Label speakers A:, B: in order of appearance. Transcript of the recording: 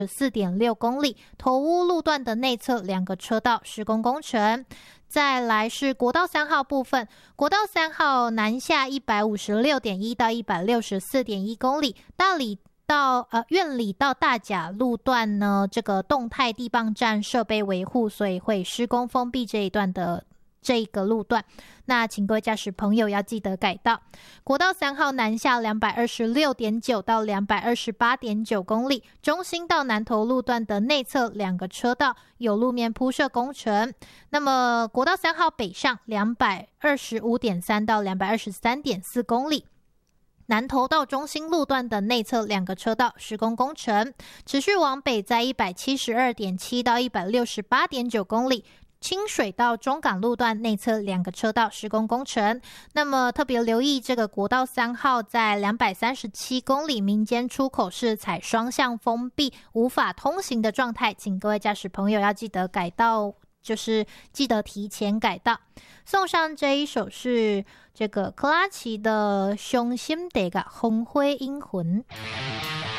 A: 4.6公里，头屋路段的内侧2个车道施工工程。再来是国道3号部分，国道3号南下 156.1 到 164.1 公里，苑里到大甲路段呢，这个动态地磅站设备维护，所以会施工封闭这一段的这个路段，那请各位驾驶朋友要记得改道。国道3号南下 226.9 到 228.9 公里，中心到南投路段的内侧2个车道有路面铺设工程。那么国道3号北上 225.3 到 223.4 公里，南投到中心路段的内侧2个车道施工工程，持续往北在 172.7 到 168.9 公里，清水到中港路段内侧2个车道施工工程。那么特别留意这个国道3号在237公里民间出口是采双向封闭无法通行的状态，请各位驾驶朋友要记得改道，就是记得提前改道。送上这一首是这个克拉奇的《伤心地的红花英魂》。